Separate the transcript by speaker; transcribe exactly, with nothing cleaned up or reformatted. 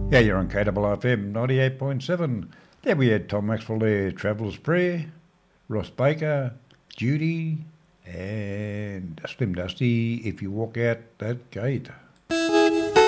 Speaker 1: Yeah, you're on K W F M ninety-eight point seven. There we had Tom Maxwell there, Traveller's Prayer, Ross Baker, Judy, and Slim Dusty, If You Walk Out That Gate.